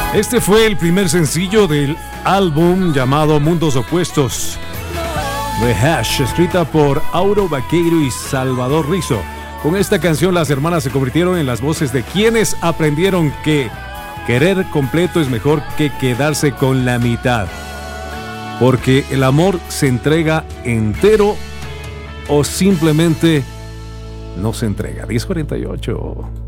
Este fue el primer sencillo del álbum llamado Mundos Opuestos, Rehash, escrita por Auro Vaqueiro y Salvador Rizo. Con esta canción las hermanas se convirtieron en las voces de quienes aprendieron que querer completo es mejor que quedarse con la mitad, porque el amor se entrega entero o simplemente no se entrega. 10:48.